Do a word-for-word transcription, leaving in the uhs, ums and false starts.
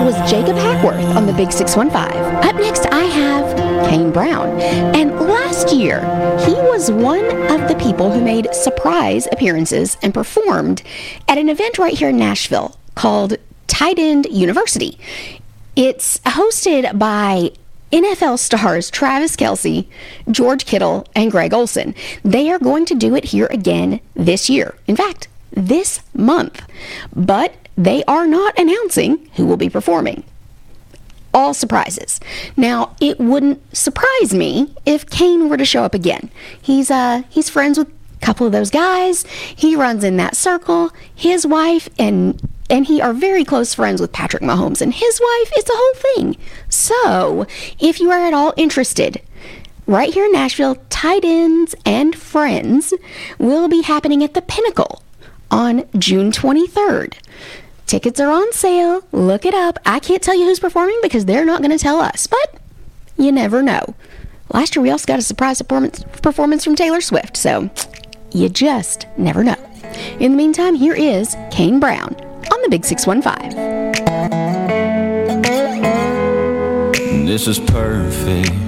was Jacob Hackworth on the Big six one five. Up next, I have Kane Brown. And last year, he was one of the people who made surprise appearances and performed at an event right here in Nashville called Tight End University. It's hosted by N F L stars Travis Kelce, George Kittle, and Greg Olsen. They are going to do it here again this year. In fact, this month. But they are not announcing who will be performing. All surprises. Now, it wouldn't surprise me if Kane were to show up again. He's uh he's friends with a couple of those guys. He runs in that circle. His wife and and he are very close friends with Patrick Mahomes and his wife. It's a whole thing. So, if you are at all interested, right here in Nashville, Tight Ends and Friends will be happening at the Pinnacle on June twenty-third. Tickets are on sale. Look it up. I can't tell you who's performing because they're not going to tell us, but you never know. Last year, we also got a surprise performance, performance from Taylor Swift, so you just never know. In the meantime, here is Kane Brown on the Big six one five. This is perfect.